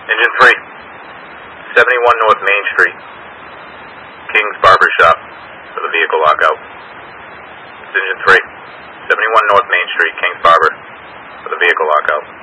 Engine 3, 71 North Main Street, King's Barber Shop, for the vehicle lockout. It's Engine 3, 71 North Main Street, King's Barber, for the vehicle lockout.